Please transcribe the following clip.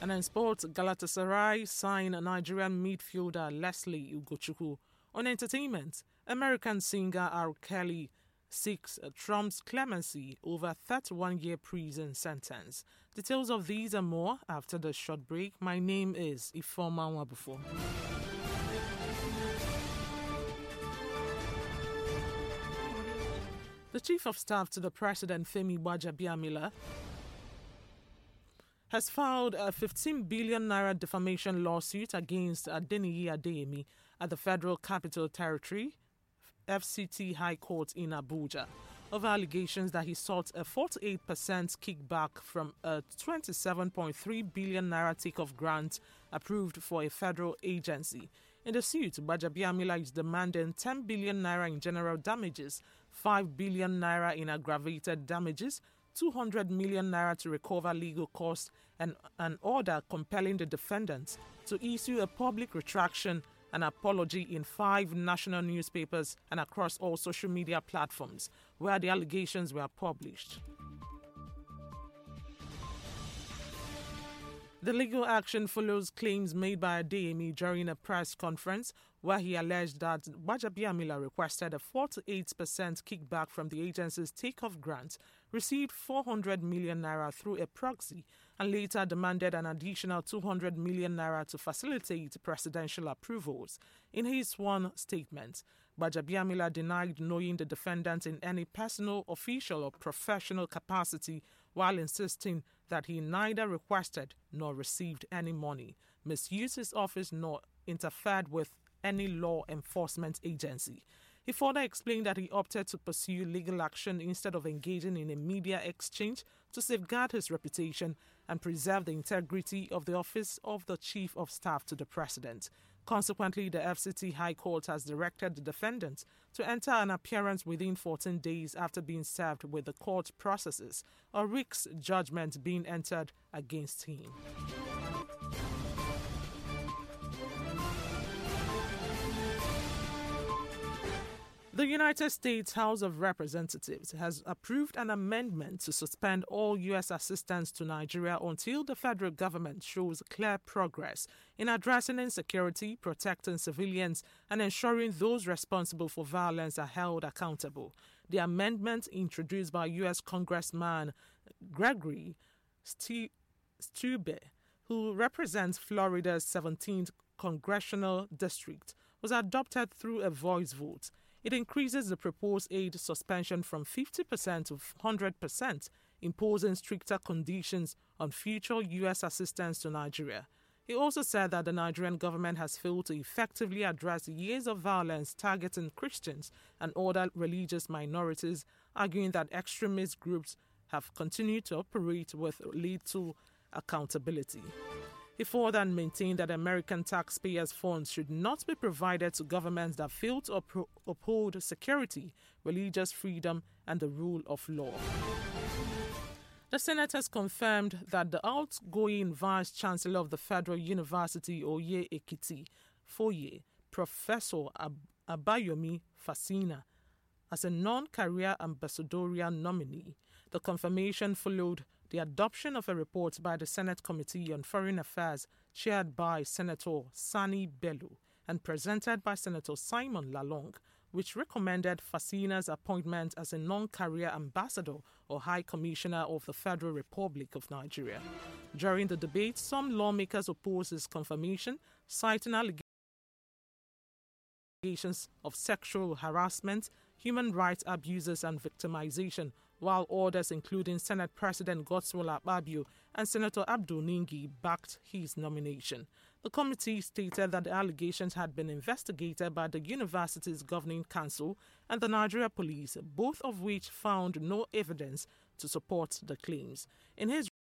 And in sports, Galatasaray sign Nigerian midfielder Leslie Ugochukwu. On entertainment, American singer R. Kelly seeks Trump's clemency over 31-year prison sentence. Details of these and more after the short break. My name is Ifeoma Nwabufo. The Chief of Staff to the President, Femi Gbajabiamila, has filed a 15 billion naira defamation lawsuit against Adeniyi Adeyemi at the Federal Capital Territory, FCT High Court in Abuja, over allegations that he sought a 48% kickback from a 27.3 billion naira takeoff grant approved for a federal agency. In the suit, Gbajabiamila is demanding 10 billion naira in general damages, 5 billion naira in aggravated damages, 200 million naira to recover legal costs, and an order compelling the defendants to issue a public retraction and apology in 5 national newspapers and across all social media platforms where the allegations were published. The legal action follows claims made by Adeyemi during a press conference where he alleged that Gbajabiamila requested a 48% kickback from the agency's takeoff grant, received 400 million naira through a proxy, and later demanded an additional 200 million naira to facilitate presidential approvals. In his sworn statement, Gbajabiamila denied knowing the defendant in any personal, official, or professional capacity, while insisting that he neither requested nor received any money, misused his office, nor interfered with any law enforcement agency. He further explained that he opted to pursue legal action instead of engaging in a media exchange to safeguard his reputation and preserve the integrity of the office of the Chief of Staff to the President. Consequently, the FCT High Court has directed the defendant to enter an appearance within 14 days after being served with the court processes, or risk judgment being entered against him. The United States House of Representatives has approved an amendment to suspend all U.S. assistance to Nigeria until the federal government shows clear progress in addressing insecurity, protecting civilians, and ensuring those responsible for violence are held accountable. The amendment, introduced by U.S. Congressman Gregory Stube, who represents Florida's 17th congressional district, was adopted through a voice vote. It increases the proposed aid suspension from 50% to 100%, imposing stricter conditions on future U.S. assistance to Nigeria. He also said that the Nigerian government has failed to effectively address years of violence targeting Christians and other religious minorities, arguing that extremist groups have continued to operate with little accountability. He further maintained that American taxpayers' funds should not be provided to governments that fail to uphold security, religious freedom, and the rule of law. The senators confirmed that the outgoing Vice-Chancellor of the Federal University, Oye Ekiti, Foye, Professor Abayomi Fasina, as a non-career ambassadorial nominee. The confirmation followed the adoption of a report by the Senate Committee on Foreign Affairs chaired by Senator Sani Bello and presented by Senator Simon Lalong, which recommended Fasina's appointment as a non-career ambassador or high commissioner of the Federal Republic of Nigeria. During the debate, some lawmakers opposed his confirmation, citing allegations of sexual harassment, human rights abuses and victimization, while others, including Senate President Godswill Akpabio and Senator Abdul Ningi, backed his nomination. The committee stated that the allegations had been investigated by the university's governing council and the Nigeria Police, both of which found no evidence to support the claims. In his